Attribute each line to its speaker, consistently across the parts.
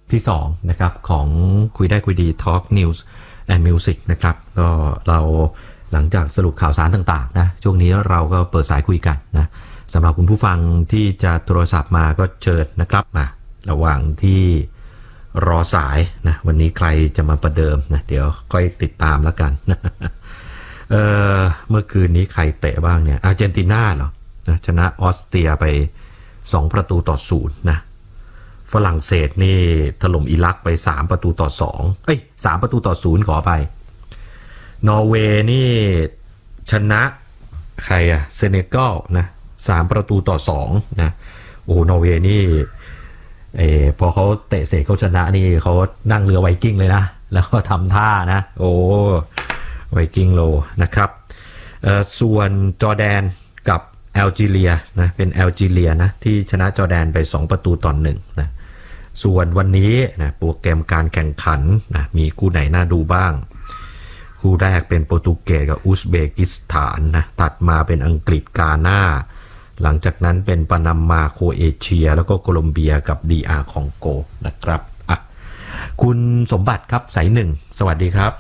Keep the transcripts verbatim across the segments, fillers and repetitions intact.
Speaker 1: ที่สองนะครับของคุยได้คุยดี Talk News and Music นะครับก็เราหลังจากสรุปข่าวสารต่างๆนะช่วงนี้เราก็เปิดสายคุยกันนะสำหรับคุณผู้ฟังที่จะโทรศัพท์มาก็เชิญนะครับมาระหว่างที่รอสายนะวันนี้ใครจะมาประเดิมนะเดี๋ยวค่อยติดตามแล้วกันนะเออเมื่อคืนนี้ใครเตะบ้างเนี่ยอาร์เจนตินาเหรอนะชนะออสเตรียไปสองประตูต่อศูนย์นะฝรั่งเศสนี่ถล่มอิรักไปสามประตูต่อสองเอ้ยสามประตูต่อศูนย์ขอไปนอร์เวย์นี่ชนะใครอะเซเนกัลนะสามประตูต่อสองนะโอ้นอร์เวย์นี่เออพอเขาเตะเสร็จเขาชนะนี่เขานั่งเรือไวกิ้งเลยนะแล้วก็ทำท่านะโอ้ไวกิ้งโลนะครับเอ่อส่วนจอร์แดนกับแอลจีเรียนะเป็นแอลจีเรียนะที่ชนะจอร์แดนไปสองประตูต่อหนึ่งนะส่วนวันนี้นะโปรแกรมการแข่งขันนะมีคู่ไหนน่าดูบ้างคู่แรกเป็นโปรตุเกสกับอุซเบกิสถานนะตัดมาเป็นอังกฤษกาน่าหลังจากนั้นเป็นปานามาโครเอเชียแล้วก็โคลอมเบียกับ ดี อาร์ คองโกนะครับอ่ะคุณสมบัติครับสายหนึ่งสวัสดีครับ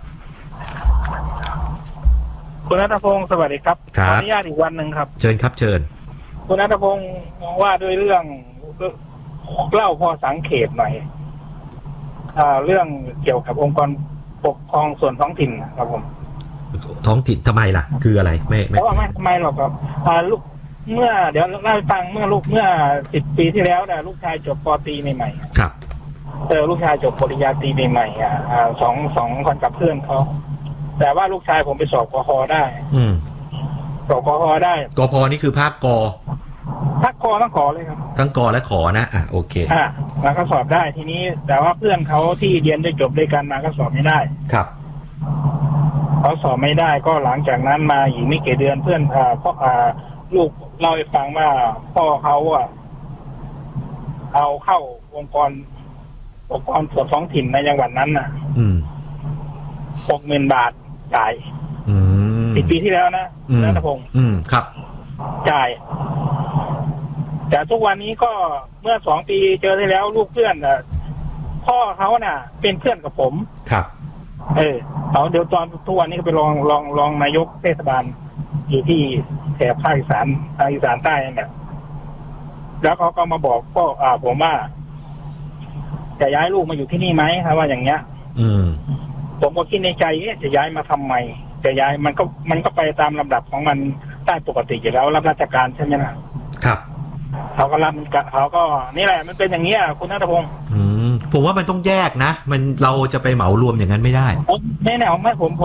Speaker 2: คุณณัฐพงศ์สวัสดีครับขออนุญาตอีกวันหนึ่งครับ
Speaker 1: เชิญครับเชิญ
Speaker 2: คุณณัฐพงศ์มองว่าด้วยเรื่องเล่าพอสังเขปหน่อยอ่าเรื่องเกี่ยวกับองค์กรปกครองส่วนท้องถิ่นครับผม
Speaker 1: ท้องถิ่นทำไมล่ะคืออะไรไม่
Speaker 2: ไม่เพราะว่าไม่ทำไมหรอกครับอ่าลูกเมื่อเดี๋ยวเล่าให้ฟังเมื่อลูกเมื่อสิบปีที่แล้วนะลูกชายจบป.ตรีใหม่ๆ
Speaker 1: ครับ
Speaker 2: เจอลูกชายจบปริญญาตรีใหม่ๆอ่าสองสองคนกับเพื่อนเขาแต่ว่าลูกชายผมไปสอบกพ.ได้
Speaker 1: อืม
Speaker 2: สอบกพ.ได้
Speaker 1: กพ.นี่คือภาคก
Speaker 2: ภาคกทั้งขอเลยครับ
Speaker 1: ทั้งกและขอนะอ่ะโอเค
Speaker 2: อ่าแล้วก็สอบได้ทีนี้แต่ว่าเพื่อนเขาที่เรียนได้จบด้วยกันมาก็สอบไม่ได้
Speaker 1: ครับ
Speaker 2: เขาสอบไม่ได้ก็หลังจากนั้นมาอีกไม่กี่เดือนเพื่อนอ่าพ่ออ่าลูกเล่าให้ฟังว่าพ่อเขาอ่ะเอาเข้าองค์กรองค์กรส่วนท้องถิ่นในจังหวัดนั้นน่ะ
Speaker 1: อืม
Speaker 2: หกหมื่นบาทจ่าย
Speaker 1: อืม
Speaker 2: สิบปีที่แล้วนะณัฐพงศ์
Speaker 1: อืมครับ
Speaker 2: จ่ายแต่ทุกวันนี้ก็เมื่อสองปีเจอที่แล้วลูกเพื่อนอ่ะพ่อเขาน่ะเป็นเพื่อนกับผม
Speaker 1: ครับ
Speaker 2: เออเขาเดี๋ยวตอนทุกวันนี้ก็ไปรองรองรองนายกเทศบาลอยู่ที่แถบภาคอีสานภาคอีสานใต้เนี่ยแล้วเขาก็มาบอกพ่ออ่าผมว่าจะย้ายลูกมาอยู่ที่นี่ไหมครับว่าอย่างเงี้ย
Speaker 1: อืม
Speaker 2: ผมก็คิดในใจจะย้ายมาทำไมจะย้ายมันก็มันก็ไปตามลำดับของมันได้ปกติอยู่แล้วรับราชการใช่ไหมนะครับเขาก็รับเขาก็นี่แหละมันเป็นอย่างเงี้ยคุณณัฐพงศ์
Speaker 1: อืมผมว่ามันต้องแยกนะมันเราจะไปเหมารวมอย่างนั้นไม่ได้
Speaker 2: แน่แน่ไม่ผม